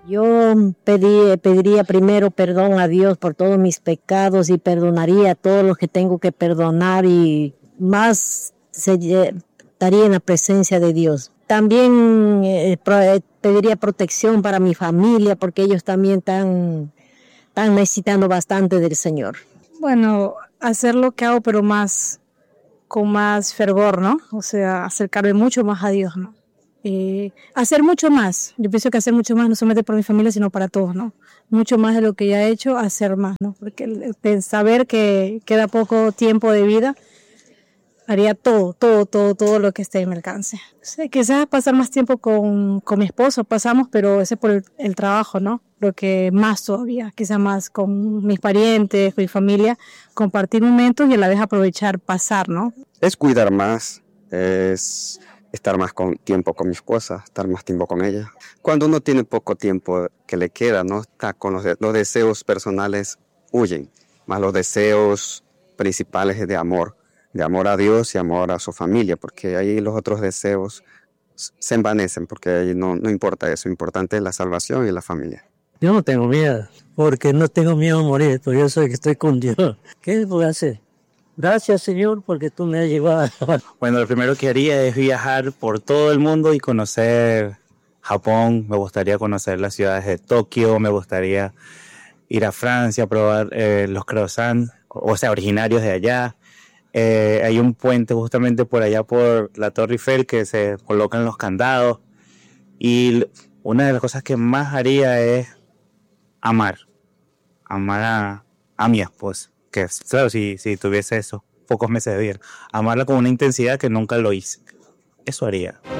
Yo pediría primero perdón a Dios por todos mis pecados y perdonaría a todos los que tengo que perdonar y más estaría en la presencia de Dios. También pediría protección para mi familia porque ellos también están necesitando bastante del Señor. Bueno, hacer lo que hago, pero con más fervor, ¿no? O sea, acercarme mucho más a Dios, ¿no? Hacer mucho más. Yo pienso que hacer mucho más no solamente para mi familia, sino para todos, ¿no? Mucho más de lo que ya he hecho, hacer más, ¿no? Porque el saber que queda poco tiempo de vida, haría todo lo que esté en mi alcance. Sí, quizás pasar más tiempo con mi esposo, pasamos, pero ese es por el trabajo, ¿no? Lo que más todavía, quizás más con mis parientes, con mi familia, compartir momentos y a la vez aprovechar pasar, ¿no? Es cuidar más, es estar más tiempo con mi esposa, estar más tiempo con ella. Cuando uno tiene poco tiempo que le queda, no está con los deseos personales huyen, más los deseos principales de amor a Dios y amor a su familia, porque ahí los otros deseos se envanecen, porque ahí no importa eso, lo importante es la salvación y la familia. Yo no tengo miedo, porque no tengo miedo a morir, porque yo soy que estoy con Dios. ¿Qué voy a hacer? Gracias, Señor, porque tú me has llevado. Bueno, lo primero que haría es viajar por todo el mundo y conocer Japón. Me gustaría conocer las ciudades de Tokio, me gustaría ir a Francia, probar los croissants, o sea, originarios de allá. Hay un puente justamente por allá por la Torre Eiffel que se colocan los candados. Y una de las cosas que más haría es amar a mi esposa. Que claro, si tuviese esos pocos meses de vida, amarla con una intensidad que nunca lo hice. Eso haría.